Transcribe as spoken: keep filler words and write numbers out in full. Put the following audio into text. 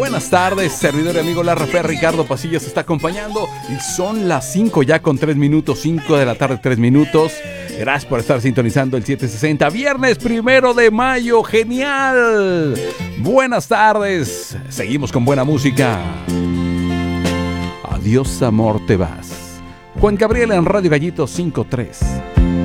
Buenas tardes, servidor y amigo La Rapé, Ricardo Pasillo se está acompañando y son las cinco ya con tres minutos, cinco de la tarde, tres minutos. Gracias por estar sintonizando el setecientos sesenta, viernes primero de mayo, genial. Buenas tardes, seguimos con buena música. Adiós amor te vas. Juan Gabriel en Radio Gallito cinco tres.